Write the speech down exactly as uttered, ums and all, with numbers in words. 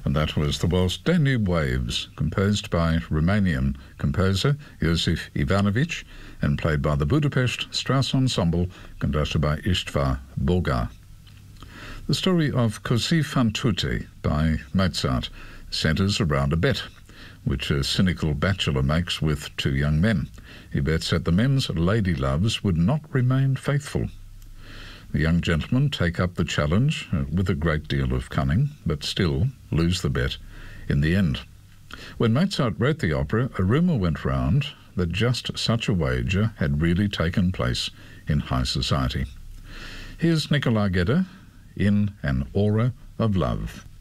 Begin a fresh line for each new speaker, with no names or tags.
and that was the waltz Danube Waves, composed by Romanian composer Iosif Ivanovic and played by the Budapest Strauss Ensemble, conducted by Istvar Bogar. The story of Così fan tutte by Mozart centres around a bet, which a cynical bachelor makes with two young men. He bets that the men's lady loves would not remain faithful. The young gentlemen take up the challenge uh, with a great deal of cunning, but still lose the bet in the end. When Mozart wrote the opera, a rumour went round that just such a wager had really taken place in high society. Here's Nikolai Gedda in An Aura of Love.